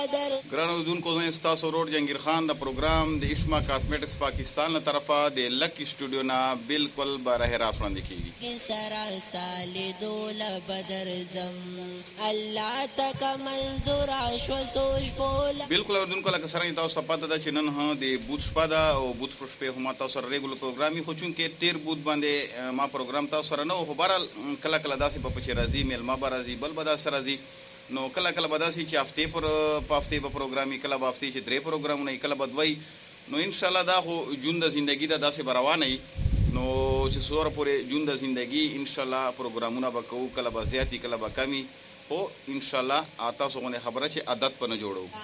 ګرانو اوریدونکو زه ستاسو ورور جهانګیر خان د پروګرام د اشما کاسمیټکس پاکستان له طرفه د لکی سټوډیو نه بالکل بره راست وړاندې کیږي سرا سالیدو لبدر زم الله تک منظور عشو سوش بولا. بالکل اوریدونکو لکه څنګه تاسو پته ده چې نن ها د بوت شپه ده او بوت شپه هم تاسو سره ریګولر پروګرامي خو چونکې 13 بوت باندې ما پروګرام تاسو سره نه خو بهرحال کله کله داسې په پچې راځي میلمه به راځي بل به داسې راځي نو کله کله به داسې چې هفتې په هفتې به پروګرامي کله به هفتې چې 3 پروګرامونه کله به 2 نو انشاءالله دا خو ژوند د زندګي ده داسې به روانه وي نو چې څومره پورې ژوند د زندګي انشاءالله پروګرامونه به کوو کله به زیاتې کله به کمي خو انشاءالله تاسو غوندې خبره چې عادت په نه جوړو